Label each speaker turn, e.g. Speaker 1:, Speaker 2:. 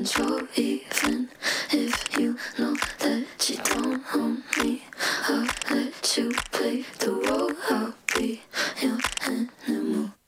Speaker 1: control, even if you know that you don't own me. I'll let you play the